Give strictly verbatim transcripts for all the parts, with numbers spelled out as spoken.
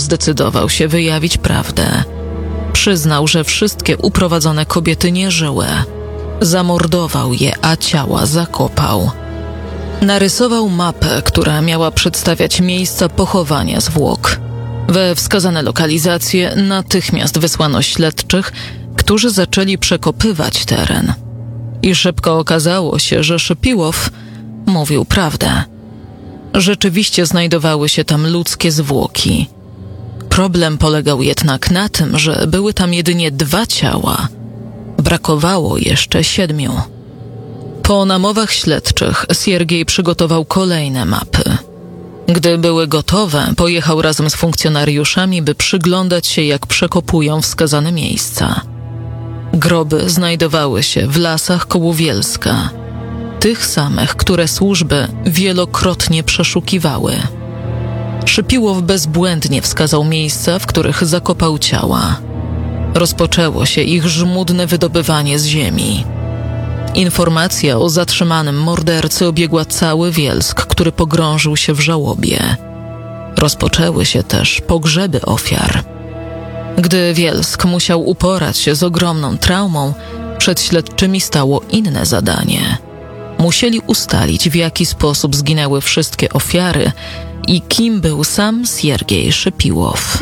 zdecydował się wyjawić prawdę. Przyznał, że wszystkie uprowadzone kobiety nie żyły. Zamordował je, a ciała zakopał. Narysował mapę, która miała przedstawiać miejsca pochowania zwłok. We wskazane lokalizacje natychmiast wysłano śledczych, którzy zaczęli przekopywać teren. I szybko okazało się, że Szypiłow mówił prawdę. Rzeczywiście znajdowały się tam ludzkie zwłoki. Problem polegał jednak na tym, że były tam jedynie dwa ciała. Brakowało jeszcze siedmiu. Po namowach śledczych Siergiej przygotował kolejne mapy. Gdy były gotowe, pojechał razem z funkcjonariuszami, by przyglądać się, jak przekopują wskazane miejsca. Groby znajdowały się w lasach koło Wielska, tych samych, które służby wielokrotnie przeszukiwały. Szypiłow bezbłędnie wskazał miejsca, w których zakopał ciała. Rozpoczęło się ich żmudne wydobywanie z ziemi. Informacja o zatrzymanym mordercy obiegła cały Wielsk, który pogrążył się w żałobie. Rozpoczęły się też pogrzeby ofiar. Gdy Wielsk musiał uporać się z ogromną traumą, przed śledczymi stało inne zadanie. Musieli ustalić, w jaki sposób zginęły wszystkie ofiary i kim był sam Siergiej Szypiłow.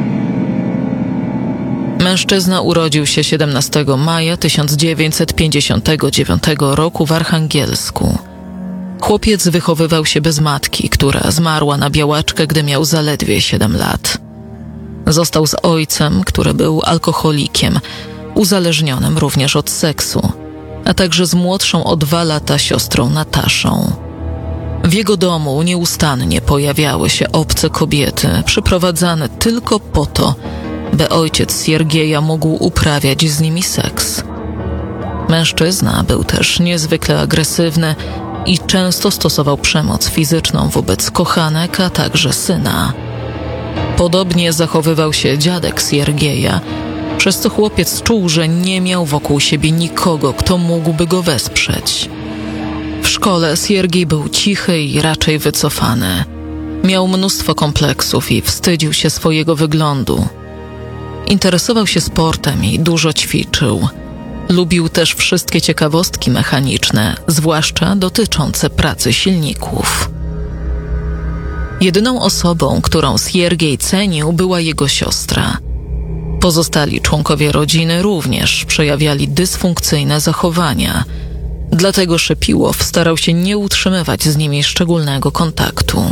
Mężczyzna urodził się siedemnastego maja tysiąc dziewięćset pięćdziesiątego dziewiątego roku w Archangelsku. Chłopiec wychowywał się bez matki, która zmarła na białaczkę, gdy miał zaledwie siedem lat. Został z ojcem, który był alkoholikiem, uzależnionym również od seksu, a także z młodszą o dwa lata siostrą Nataszą. W jego domu nieustannie pojawiały się obce kobiety, przyprowadzane tylko po to, by ojciec Siergieja mógł uprawiać z nimi seks. Mężczyzna był też niezwykle agresywny i często stosował przemoc fizyczną wobec kochanek, a także syna. Podobnie zachowywał się dziadek Siergieja, przez co chłopiec czuł, że nie miał wokół siebie nikogo, kto mógłby go wesprzeć. W szkole Siergiej był cichy i raczej wycofany. Miał mnóstwo kompleksów i wstydził się swojego wyglądu. Interesował się sportem i dużo ćwiczył. Lubił też wszystkie ciekawostki mechaniczne, zwłaszcza dotyczące pracy silników. Jedyną osobą, którą Siergiej cenił, była jego siostra. Pozostali członkowie rodziny również przejawiali dysfunkcyjne zachowania, dlatego Szypiłow starał się nie utrzymywać z nimi szczególnego kontaktu.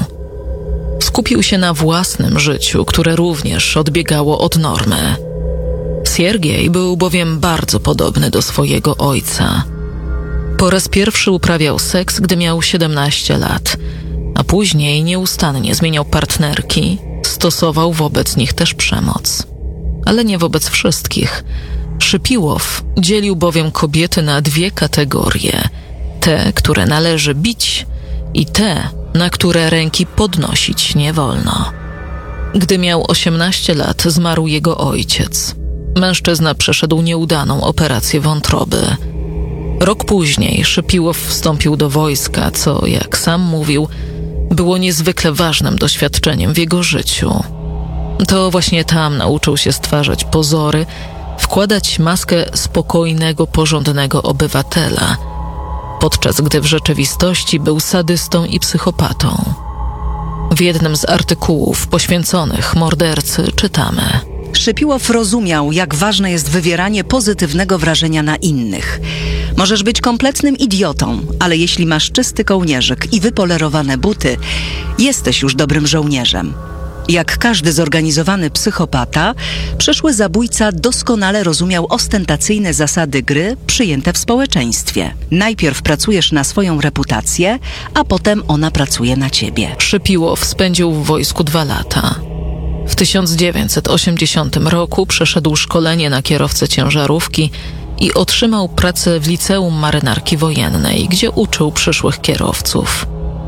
Skupił się na własnym życiu, które również odbiegało od normy. Siergiej był bowiem bardzo podobny do swojego ojca. Po raz pierwszy uprawiał seks, gdy miał siedemnaście lat, a później nieustannie zmieniał partnerki, stosował wobec nich też przemoc. Ale nie wobec wszystkich. Szypiłow dzielił bowiem kobiety na dwie kategorie. Te, które należy bić i te, na które ręki podnosić nie wolno. Gdy miał osiemnaście lat, zmarł jego ojciec. Mężczyzna przeszedł nieudaną operację wątroby. Rok później Szypiłow wstąpił do wojska, co, jak sam mówił, było niezwykle ważnym doświadczeniem w jego życiu. To właśnie tam nauczył się stwarzać pozory, wkładać maskę spokojnego, porządnego obywatela, podczas gdy w rzeczywistości był sadystą i psychopatą. W jednym z artykułów poświęconych mordercy czytamy: Szypiłow rozumiał, jak ważne jest wywieranie pozytywnego wrażenia na innych. Możesz być kompletnym idiotą, ale jeśli masz czysty kołnierzyk i wypolerowane buty, jesteś już dobrym żołnierzem. Jak każdy zorganizowany psychopata, przyszły zabójca doskonale rozumiał ostentacyjne zasady gry przyjęte w społeczeństwie. Najpierw pracujesz na swoją reputację, a potem ona pracuje na ciebie. Szypiłow spędził w wojsku dwa lata. W tysiąc dziewięćset osiemdziesiątym roku przeszedł szkolenie na kierowcę ciężarówki i otrzymał pracę w Liceum Marynarki Wojennej, gdzie uczył przyszłych kierowców.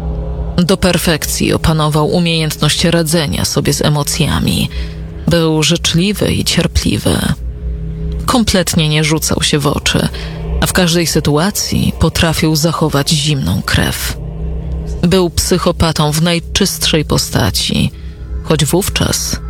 Do perfekcji opanował umiejętność radzenia sobie z emocjami. Był życzliwy i cierpliwy. Kompletnie nie rzucał się w oczy, a w każdej sytuacji potrafił zachować zimną krew. Był psychopatą w najczystszej postaci, choć wówczas